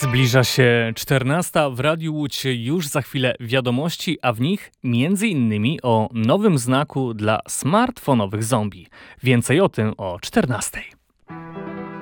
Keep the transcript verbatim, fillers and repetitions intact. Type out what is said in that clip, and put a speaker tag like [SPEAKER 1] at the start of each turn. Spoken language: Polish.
[SPEAKER 1] Zbliża się czternasta, w Radiu Łódź już za chwilę wiadomości, a w nich między innymi o nowym znaku dla smartfonowych zombie. Więcej o tym o czternastej.